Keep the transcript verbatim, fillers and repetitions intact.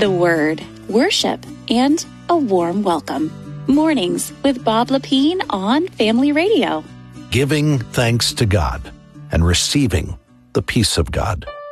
the Word, worship, and a warm welcome. Mornings with Bob Lepine on Family Radio. Giving thanks to God and receiving the peace of God.